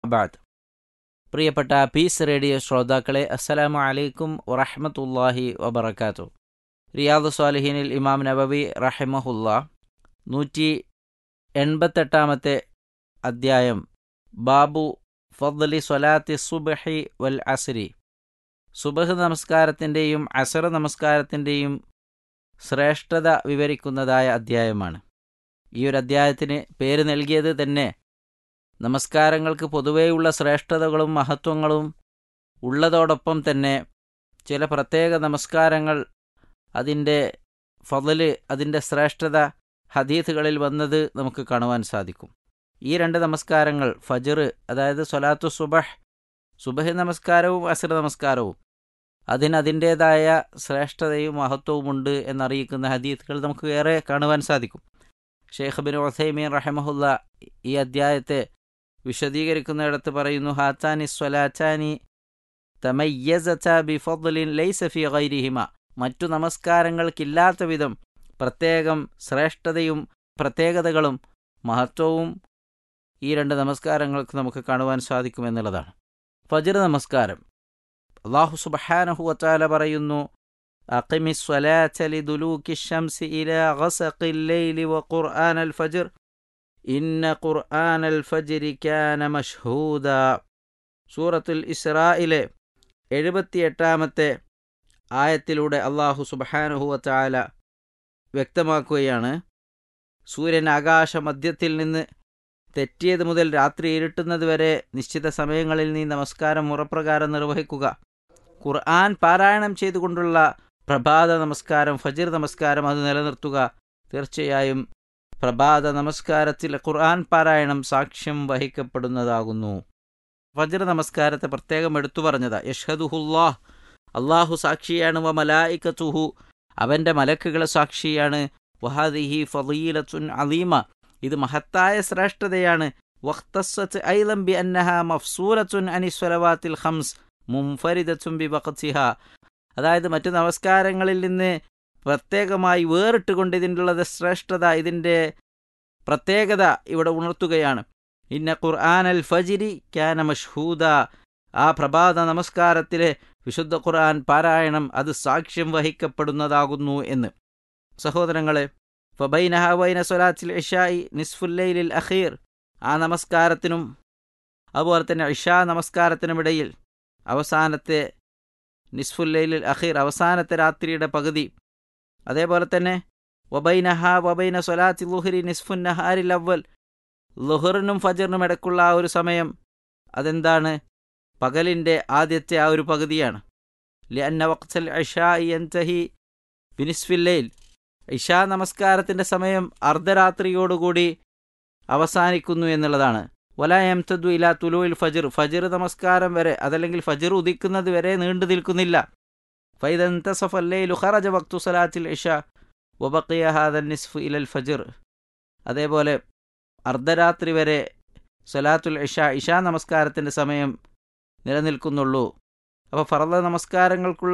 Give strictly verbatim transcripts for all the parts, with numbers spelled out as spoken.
ബഅദ്. പ്രിയപ്പെട്ട piece radio ശ്രോതാക്കളെ, അസ്സലാമു അലൈക്കും വറഹ്മത്തുള്ളാഹി വബറകാതുഹു. റിയാദുസ് സ്വാലിഹീനിൽ ഇമാം നബവി റഹിമഹുല്ലാ നൂറ്റി എൺപത്തെട്ടാമത്തെ അദ്ധ്യായം ബാബു ഫദ്ലി സ്വലാത്തി സുബ്ഹി വൽ അസ്രി, സുബ്ഹ് നമസ്കാരത്തിൻ്റെയും അസ്ർ നമസ്കാരത്തിൻ്റെയും ശ്രേഷ്ഠത വിവരിക്കുന്നതായ അദ്ധ്യായമാണ്. ഈ ഒരു അദ്ധ്യായത്തിന് പേര് നൽകിയത് തന്നെ നമസ്കാരങ്ങൾക്ക് പൊതുവെയുള്ള ശ്രേഷ്ഠതകളും മഹത്വങ്ങളും ഉള്ളതോടൊപ്പം തന്നെ ചില പ്രത്യേക നമസ്കാരങ്ങൾ, അതിൻ്റെ ഫള്, അതിൻ്റെ ശ്രേഷ്ഠത ഹദീസുകളിൽ വന്നത് നമുക്ക് കാണുവാൻ സാധിക്കും. ഈ രണ്ട് നമസ്കാരങ്ങൾ ഫജ്ർ, അതായത് സ്വലാത്തു സുബഹ്, സുബഹ് നമസ്കാരവും അസ്ർ നമസ്കാരവും, അതിന് അതിൻ്റേതായ ശ്രേഷ്ഠതയും മഹത്വവുമുണ്ട് എന്നറിയിക്കുന്ന ഹദീസുകൾ നമുക്ക് ഏറെ കാണുവാൻ സാധിക്കും. ഷെയ്ഖ് ബിൻ ഉസൈമീൻ റഹിമഹുല്ല ഈ അദ്ധ്യായത്തെ വിശദീകരിക്കുന്നിടത്ത് പറയുന്നു, ഹാത്താനി സ്വലാത്താനി തമയ്യസത ബിഫദ്ലിൻ ലൈസ ഫീ ഗൈരിഹിമ, മറ്റു നമസ്കാരങ്ങൾക്കില്ലാത്ത വിധം പ്രത്യേകം ശ്രേഷ്ഠതയും പ്രത്യേകതകളും മഹത്വവും ഈ രണ്ട് നമസ്കാരങ്ങൾക്ക് നമുക്ക് കാണുവാൻ സാധിക്കുമെന്നുള്ളതാണ്. ഫജ്ർ നമസ്കാരം, അല്ലാഹു സുബ്ഹാനഹു വതആല പറയുന്നു, അഖിമിസ് സ്വലാത്ത ലിദുലൂകി ശംസി ഇലാ ഗസഖിൽ ലൈലി വഖുർആനൽ ഫജ്ർ ഇന്ന ഖുർആനൽ ഫജ്രി കാന മശ്ഹൂദ. സൂറത്തുൽ ഇസ്രായിലെ എഴുപത്തിയെട്ടാമത്തെ ആയത്തിലൂടെ അല്ലാഹു സുബ്ഹാനഹു വതആല വ്യക്തമാക്കുകയാണ്, സൂര്യൻ ആകാശമധ്യത്തിൽ നിന്ന് തെറ്റിയത് മുതൽ രാത്രി ഇരുട്ടുന്നത് വരെ നിശ്ചിത സമയങ്ങളിൽ നീ നമസ്കാരം മുറപ്രകാരം നിർവഹിക്കുക. ഖുർആൻ പാരായണം ചെയ്തുകൊണ്ടുള്ള പ്രഭാത നമസ്കാരം, ഫജ്ർ നമസ്കാരം അത് നിലനിർത്തുക. തീർച്ചയായും പ്രഭാത നമസ്കാരത്തിൽ ഖുർആൻ പാരായണം സാക്ഷ്യം വഹിക്കപ്പെടുന്നതാകുന്നു. ഫജ്ർ നമസ്കാരത്തെ പ്രത്യേകം എടുത്തു പറഞ്ഞതാ. യഷ്ഹദുഹുല്ലാഹ്, അള്ളാഹു സാക്ഷിയാണ്, വ മലായികത്തുഹു, അവൻ്റെ മലക്കുകൾ സാക്ഷിയാണ്. വഹാദിഹി ഫളീലത്തുൻ അലീമ, ഇത് മഹത്തായ ശ്രേഷ്ഠതയാണ്. വഖ്തസ്സത് ഐലം ബി അന്നഹാ മഫ്സൂലത്തുൻ അനി സ്വലവാത്തിൽ ഖംസ് മുൻഫരിദത്തുൻ ബി വഖ്തിഹാ, അതായത് മറ്റു നമസ്കാരങ്ങളിൽ നിന്ന് പ്രത്യേകമായി വേറിട്ടുകൊണ്ട് ഇതിൻ്റെ ശ്രേഷ്ഠത, ഇതിൻ്റെ പ്രത്യേകത ഇവിടെ ഉണർത്തുകയാണ്. ഇന്ന ഖുർആനൽ ഫജ്രി കാന മശ്ഹൂദ, ആ പ്രഭാത നമസ്കാരത്തിലെ വിശുദ്ധ ഖുർആൻ പാരായണം അത് സാക്ഷ്യം വഹിക്കപ്പെടുന്നതാകുന്നു എന്ന്. സഹോദരങ്ങളെ, ഫബൈനഹ വൈന സ്വലാത്തിൽ ഇശാഇ നിസ്ഫുൽ ലൈലിൽ അഖീർ, ആ നമസ്കാരത്തിനും അതുപോലെ തന്നെ ഇശാ നമസ്കാരത്തിനുമിടയിൽ അവസാനത്തെ നിസ്ഫുൽ ലൈലിൽ അഖീർ, അവസാനത്തെ രാത്രിയുടെ പകുതി, അതേപോലെ തന്നെ വബൈനഹ വബൈന സ്വലാത്തി ളുഹ്രി നിസ്ഫുൻ നഹാരിൽ അവൽ, ളുഹറിനും ഫജ്റിനും ഇടയ്ക്കുള്ള ആ ഒരു സമയം അതെന്താണ്? പകലിൻ്റെ ആദ്യത്തെ ആ ഒരു പകുതിയാണ്. ലിഅന്ന വഖ്തൽ ഇശാഇ യൻതഹി ബിനിസ്ഫിൽ ലൈൽ, ഇശാ നമസ്കാരത്തിൻ്റെ സമയം അർദ്ധരാത്രിയോടുകൂടി അവസാനിക്കുന്നു എന്നുള്ളതാണ്. വലാ യംതദു ഇലാ തുലൂഇൽ ഫജ്ർ, ഫജ്ർ നമസ്കാരം വരെ, അതല്ലെങ്കിൽ ഫജ്ർ ഉദിക്കുന്നത് വരെ നീണ്ടു നിൽക്കുന്നില്ല. ഫൈദ ഇൻതസഫൽ ലൈലു ഖറജ വഖ്തു സ്വലാത്തിൽ ഇശാ വബഖിയ ഹാദൻ നിസ്ഫു ഇലൽ ഫജ്ർ, അതേപോലെ അർദ്ധരാത്രി വരെ സ്വലാത്തുൽ ഇശാ, ഇശാ നമസ്കാരത്തിൻ്റെ സമയം നിലനിൽക്കുന്നുള്ളൂ. അപ്പോൾ ഫർള് നമസ്കാരങ്ങൾക്കുള്ള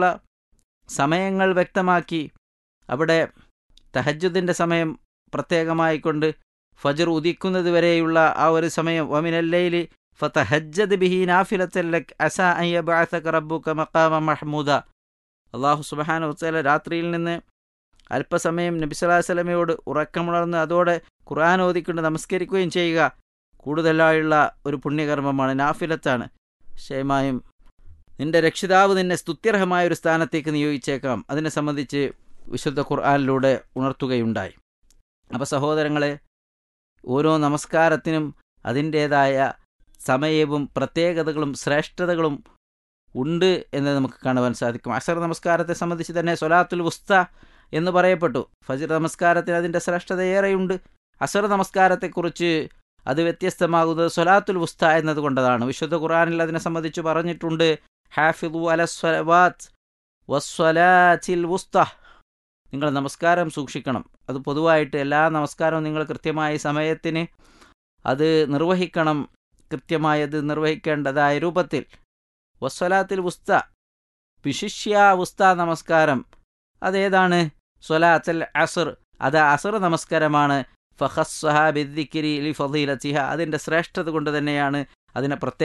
സമയങ്ങൾ വ്യക്തമാക്കി അവിടെ തഹജ്ജുദിൻ്റെ സമയം പ്രത്യേകമായിക്കൊണ്ട് ഫജ്ർ ഉദിക്കുന്നത് വരെയുള്ള ആ ഒരു സമയം, വമിനൽ ലൈലി ഫതഹജ്ജദ് ബിഹി നാഫിലത്തൻ ലക് അസാ അൻ യബ്അസക റബ്ബുക മഖാമൻ മഹ്മൂദ, അല്ലാഹു സുബ്ഹാനഹു വതആല രാത്രിയിൽ നിന്ന് അല്പസമയം നബി സല്ലല്ലാഹു അലൈഹി വസല്ലമയോട് ഉറക്കമുണർന്ന് അതോടെ ഖുർആൻ ഓതിക്കൊണ്ട് നമസ്കരിക്കുകയും ചെയ്യുക കൂടുതലായുള്ള ഒരു പുണ്യകർമ്മമാണ്, നാഫിലത്താണ്. നിശ്ചയമായും നിന്റെ രക്ഷിതാവ് നിന്നെ സ്തുത്യർഹമായ ഒരു സ്ഥാനത്തേക്ക് നിയോഗിച്ചേക്കാം. അതിനെ സംബന്ധിച്ച് വിശുദ്ധ ഖുർആനിലൂടെ ഉണർത്തുകയുണ്ടായി. അപ്പോൾ സഹോദരങ്ങളെ, ഓരോ നമസ്കാരത്തിനും അതിൻ്റേതായ സമയവും പ്രത്യേകതകളും ശ്രേഷ്ഠതകളും ഉണ്ട് എന്ന് നമുക്ക് കാണുവാൻ സാധിക്കും. അസർ നമസ്കാരത്തെ സംബന്ധിച്ച് തന്നെ സ്വലാത്തുൽ വുസ്ത എന്ന് പറയപ്പെട്ടു. ഫജ്ർ നമസ്കാരത്തിന് അതിൻ്റെ ശ്രേഷ്ഠത ഏറെയുണ്ട്. അസർ നമസ്കാരത്തെക്കുറിച്ച് അത് വ്യത്യസ്തമാകുന്നത് സ്വലാത്തുൽ വുസ്ത എന്നതുകൊണ്ടതാണ്. വിശുദ്ധ ഖുർആനിൽ അതിനെ സംബന്ധിച്ച് പറഞ്ഞിട്ടുണ്ട്, ഹാഫിദു അലസ്സലവാത്ത് വസ്സലാത്തിൽ വുസ്ത, നിങ്ങൾ നമസ്കാരം സൂക്ഷിക്കണം. അത് പൊതുവായിട്ട് എല്ലാ നമസ്കാരവും നിങ്ങൾ കൃത്യമായ സമയത്തിന് അത് നിർവഹിക്കണം, കൃത്യമായി അത് നിർവഹിക്കേണ്ടതായ രൂപത്തിൽ. വസ്സലാത്തിൽ വുസ്ത, വിശിഷ്യ വുസ്ത നമസ്കാരം അതേതാണ്? സ്വലാത്തുൽ അസ്ർ, അത് അസ്ർ നമസ്കാരമാണ്. ഫഖസ്സഹ ബിദ്ദിക്രി ലിഫളീലതിഹ, അതിൻ്റെ ശ്രേഷ്ഠത കൊണ്ട് തന്നെയാണ് അതിനെ പ്രത്യേക